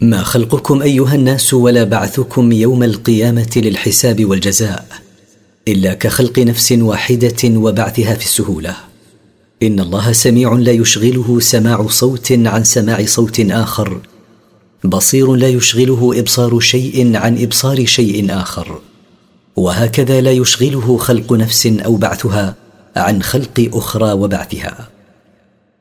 ما خلقكم أيها الناس ولا بعثكم يوم القيامة للحساب والجزاء إلا كخلق نفس واحدة وبعثها في السهولة. إن الله سميع لا يشغله سماع صوت عن سماع صوت آخر، بصير لا يشغله إبصار شيء عن إبصار شيء آخر، وهكذا لا يشغله خلق نفس أو بعثها عن خلق أخرى وبعثها.